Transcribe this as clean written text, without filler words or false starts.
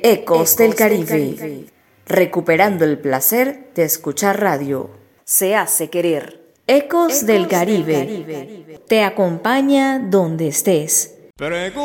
Ecos del Caribe, recuperando el placer de escuchar radio. Se hace querer. Ecos del Caribe, te acompaña donde estés.